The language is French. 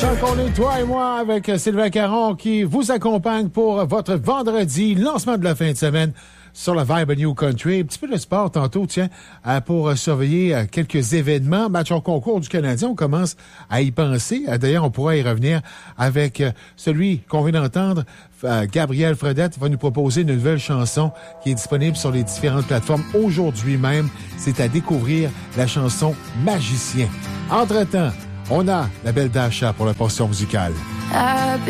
sens qu'on est toi et moi avec Sylvain Caron qui vous accompagne pour votre vendredi, lancement de la fin de semaine sur la Vibe New Country. Un petit peu de sport tantôt, tiens, pour surveiller quelques événements. Match en concours du Canadien, on commence à y penser. D'ailleurs, on pourra y revenir avec celui qu'on vient d'entendre. Gabriel Fredette va nous proposer une nouvelle chanson qui est disponible sur les différentes plateformes aujourd'hui même. C'est à découvrir la chanson Magicien. Entre-temps, on a la belle Dasha pour la portion musicale.